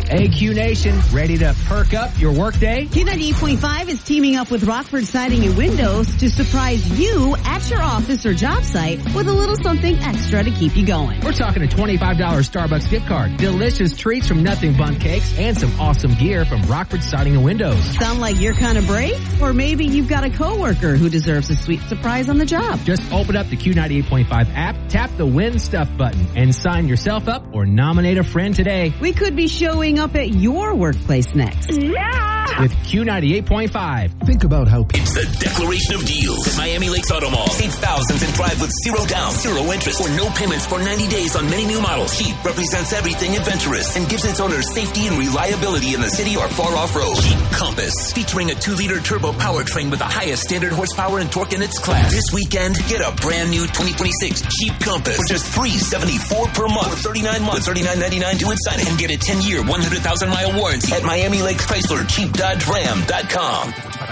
Hey, Q Nation, ready to perk up your workday? Q98.5 is teaming up with Rockford Siding and Windows to surprise you at your office or job site with a little something extra to keep you going. We're talking a $25 Starbucks gift card, delicious treats from Nothing Bun Cakes, and some awesome gear from Rockford Siding and Windows. Sound like you're kind of brave? Or maybe you've got a coworker who deserves a sweet surprise on the job. Just open up the Q98.5 app, tap the Win Stuff button, and sign yourself up or nominate a friend today. We could be showing up at your workplace next. Yeah! With Q98.5. Think about how It's the Declaration of Deals at Miami Lakes Auto Mall. Save thousands and drive with zero down, zero interest, or no payments for 90 days on many new models. Jeep represents everything adventurous and gives its owners safety and reliability in the city or far off-road. Jeep Compass, featuring a 2-liter turbo powertrain with the highest standard horsepower and torque in its class. This weekend, get a brand new 2026 Jeep Compass for just $374 per month for 39 months, $39.99 due at signing, and get a 10-year, 100,000-mile warranty at Miami Lakes Chrysler JeepDodgeRam.com.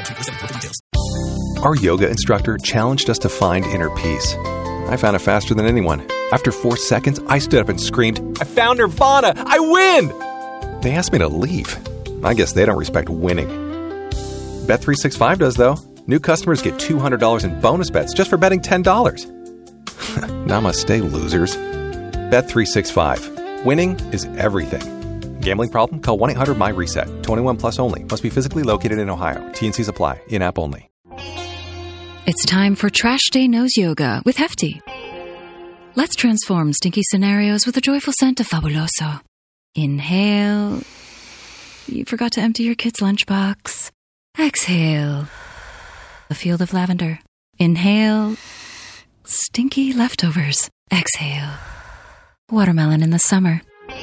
Our yoga instructor challenged us to find inner peace. I found it faster than anyone. After 4 seconds, I stood up and screamed, "I found Nirvana! I win!" They asked me to leave. I guess they don't respect winning. Bet365 does, though. New customers get $200 in bonus bets just for betting $10. Namaste, losers. Bet365. Winning is everything. Gambling problem? Call 1-800-MY-RESET. 21 plus only. Must be physically located in Ohio. T&Cs apply. In-app only. It's time for Trash Day Nose Yoga with Hefty. Let's transform stinky scenarios with a joyful scent of Fabuloso. Inhale. You forgot to empty your kid's lunchbox. Exhale. A field of lavender. Inhale. Stinky leftovers. Exhale. Watermelon in the summer.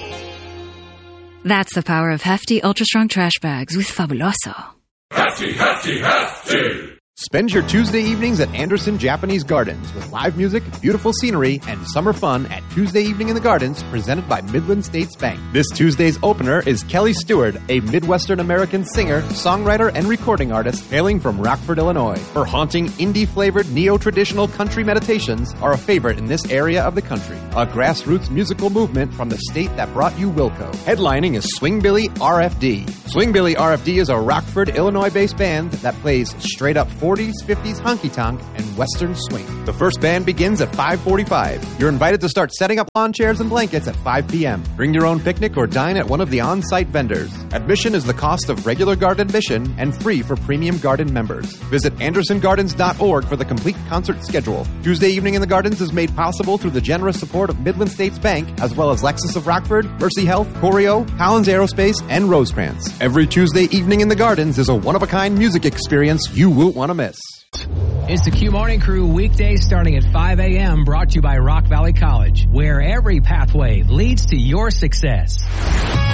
That's the power of Hefty Ultra Strong Trash Bags with Fabuloso. Hefty, Hefty, Hefty! Spend your Tuesday evenings at Anderson Japanese Gardens with live music, beautiful scenery, and summer fun at Tuesday Evening in the Gardens, presented by Midland States Bank. This Tuesday's opener is Kelly Stewart, a Midwestern American singer, songwriter, and recording artist hailing from Rockford, Illinois. Her haunting, indie-flavored, neo-traditional country meditations are a favorite in this area of the country. A grassroots musical movement from the state that brought you Wilco. Headlining is Swing Billy RFD. Swing Billy RFD is a Rockford, Illinois-based band that plays straight-up 40s, 50s honky-tonk, and western swing. The first band begins at 5:45. You're invited to start setting up lawn chairs and blankets at 5 p.m. Bring your own picnic or dine at one of the on-site vendors. Admission is the cost of regular garden admission and free for premium garden members. Visit andersongardens.org for the complete concert schedule. Tuesday Evening in the Gardens is made possible through the generous support of Midland States Bank, as well as Lexus of Rockford, Mercy Health, Corio, Collins Aerospace, and Rosecrans. Every Tuesday Evening in the Gardens is a one-of-a-kind music experience you won't want to miss. It's the Q Morning Crew, weekdays starting at 5 a.m., brought to you by Rock Valley College, where every pathway leads to your success.